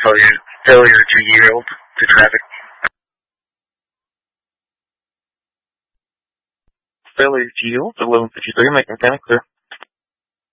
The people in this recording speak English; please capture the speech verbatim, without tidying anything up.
failure, failure to yield to traffic. Failure to yield, eleven fifty-three, make mechanic clear.